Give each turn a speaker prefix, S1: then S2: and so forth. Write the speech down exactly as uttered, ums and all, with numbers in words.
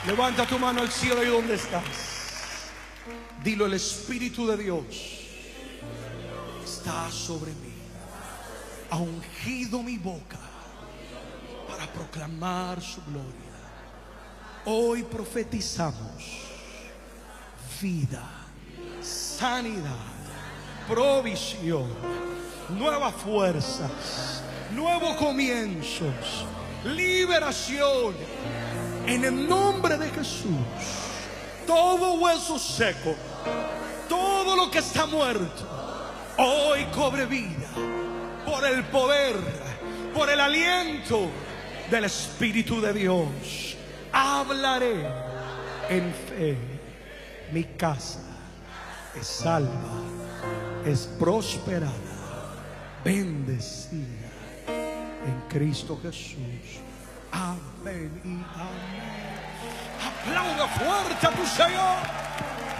S1: Levanta tu mano al cielo ahí donde estás. Dilo: el Espíritu de Dios está sobre mí. Ha ungido mi boca para proclamar su gloria. Hoy profetizamos vida, sanidad, provisión, nuevas fuerzas, nuevos comienzos, liberación. En el nombre de Jesús, todo hueso seco, todo lo que está muerto, hoy cobre vida por el poder, por el aliento del Espíritu de Dios. Hablaré en fe. Mi casa es salva, es prosperada, bendecida en Cristo Jesús. Amén y amén. Aplauda fuerte a tu Señor.